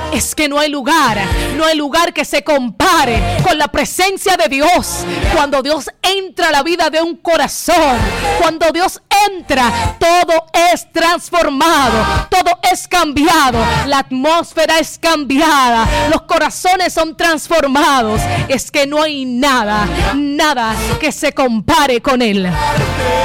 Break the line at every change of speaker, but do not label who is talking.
Es que no hay lugar que se compare con la presencia de Dios. Cuando Dios entra a la vida de un corazón, cuando Dios entra, todo es transformado, todo es cambiado, la atmósfera es cambiada, los corazones son transformados. Es que no hay nada que se compare con Él.